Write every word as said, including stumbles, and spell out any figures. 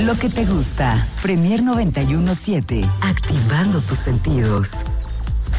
Lo que te gusta. Premier noventa y uno punto siete. Activando tus sentidos.